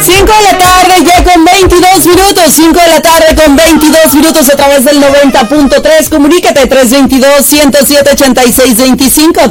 5 de la tarde ya con 22 minutos, 5 de la tarde con 22 minutos a través del 90.3. Comunícate 322-107-8625,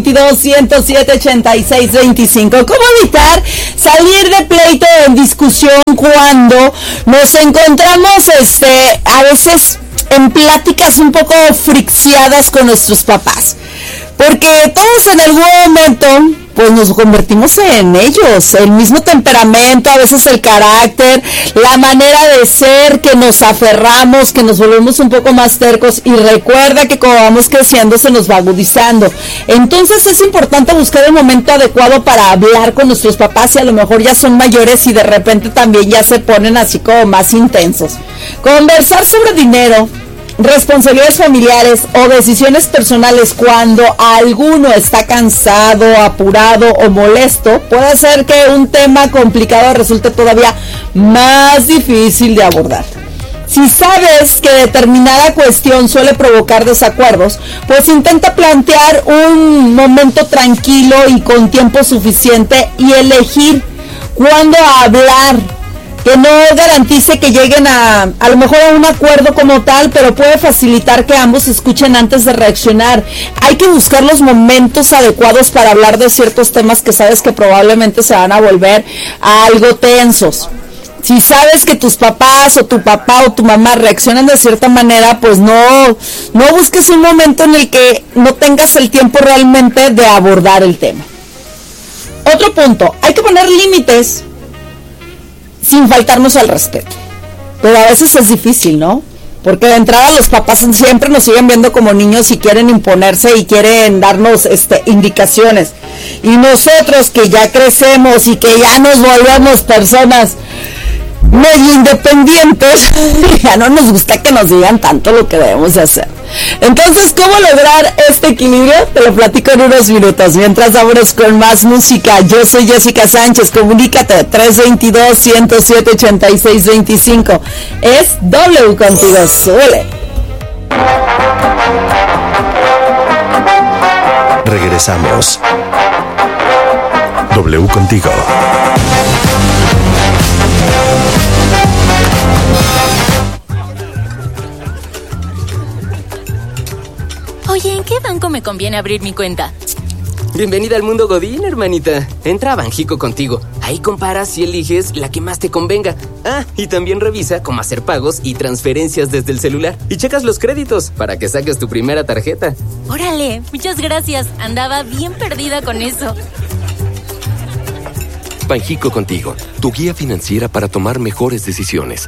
322-107-8625. ¿Cómo evitar salir de pleito en discusión cuando nos encontramos a veces en pláticas un poco fricciadas con nuestros papás? Porque todos en algún momento pues nos convertimos en ellos, el mismo temperamento, a veces el carácter, la manera de ser, que nos aferramos, que nos volvemos un poco más tercos, y recuerda que como vamos creciendo se nos va agudizando. Entonces es importante buscar el momento adecuado para hablar con nuestros papás, y a lo mejor ya son mayores y de repente también ya se ponen así como más intensos. Conversar sobre dinero, responsabilidades familiares o decisiones personales cuando alguno está cansado, apurado o molesto puede hacer que un tema complicado resulte todavía más difícil de abordar. Si sabes que determinada cuestión suele provocar desacuerdos, pues intenta plantear un momento tranquilo y con tiempo suficiente y elegir cuándo hablar, que no garantice que lleguen a lo mejor a un acuerdo como tal, pero puede facilitar que ambos escuchen antes de reaccionar. Hay que buscar los momentos adecuados para hablar de ciertos temas que sabes que probablemente se van a volver algo tensos. Si sabes que tus papás o tu papá o tu mamá reaccionan de cierta manera, pues no busques un momento en el que no tengas el tiempo realmente de abordar el tema. Otro punto, hay que poner límites sin faltarnos al respeto, pero a veces es difícil, ¿no? Porque de entrada los papás siempre nos siguen viendo como niños y quieren imponerse y quieren darnos indicaciones, y nosotros que ya crecemos y que ya nos volvemos personas medio independientes, ya no nos gusta que nos digan tanto lo que debemos de hacer. Entonces, ¿cómo lograr este equilibrio? Te lo platico en unos minutos. Mientras vámonos con más música. Yo soy Jessica Sánchez. Comunícate 322-107-8625. Es W contigo. Súbele. Regresamos. W contigo. Oye, ¿en qué banco me conviene abrir mi cuenta? Bienvenida al mundo Godín, hermanita. Entra a Banxico Contigo. Ahí comparas y eliges la que más te convenga. Ah, y también revisa cómo hacer pagos y transferencias desde el celular. Y checas los créditos para que saques tu primera tarjeta. Órale, muchas gracias. Andaba bien perdida con eso. Banxico Contigo, tu guía financiera para tomar mejores decisiones.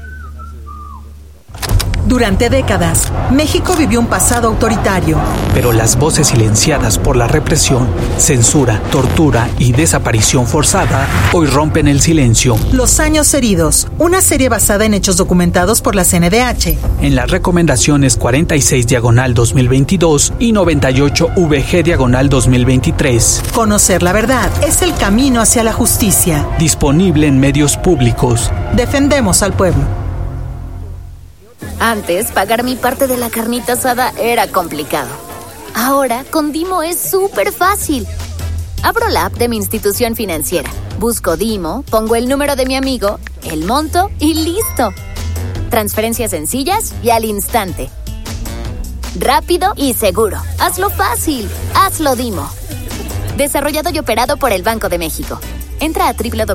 Durante décadas, México vivió un pasado autoritario. Pero las voces silenciadas por la represión, censura, tortura y desaparición forzada hoy rompen el silencio. Los años heridos, una serie basada en hechos documentados por la CNDH. En las recomendaciones 46/2022 y 98VG/2023. Conocer la verdad es el camino hacia la justicia. Disponible en medios públicos. Defendemos al pueblo. Antes, pagar mi parte de la carnita asada era complicado. Ahora, con Dimo es súper fácil. Abro la app de mi institución financiera, busco Dimo, pongo el número de mi amigo, el monto y listo. Transferencias sencillas y al instante. Rápido y seguro. Hazlo fácil. Hazlo Dimo. Desarrollado y operado por el Banco de México. Entra a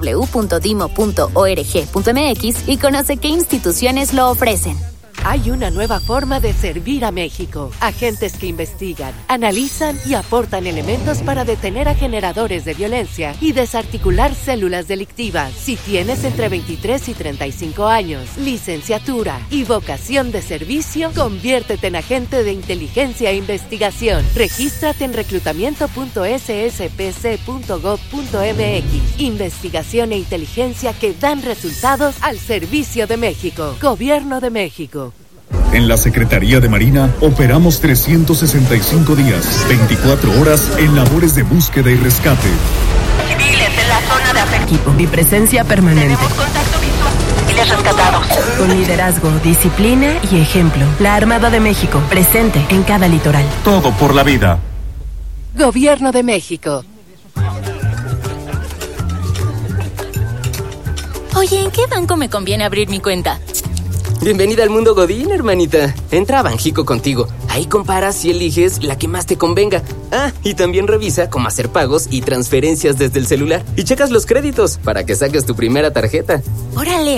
www.dimo.org.mx y conoce qué instituciones lo ofrecen. Hay una nueva forma de servir a México. Agentes que investigan, analizan y aportan elementos para detener a generadores de violencia y desarticular células delictivas. Si tienes entre 23 y 35 años, licenciatura y vocación de servicio, conviértete en agente de inteligencia e investigación. Regístrate en reclutamiento.sspc.gov.mx. Investigación e inteligencia que dan resultados al servicio de México. Gobierno de México. En la Secretaría de Marina operamos 365 días, 24 horas en labores de búsqueda y rescate. Civiles en la zona de afecto. Equipo y presencia permanente. Tenemos contacto visual. Civiles rescatados. Con liderazgo, disciplina y ejemplo. La Armada de México, presente en cada litoral. Todo por la vida. Gobierno de México. Oye, ¿en qué banco me conviene abrir mi cuenta? Bienvenida al mundo Godín, hermanita. Entra a Banjico contigo. Ahí comparas y eliges la que más te convenga. Ah, y también revisa cómo hacer pagos y transferencias desde el celular. Y checas los créditos para que saques tu primera tarjeta. Órale.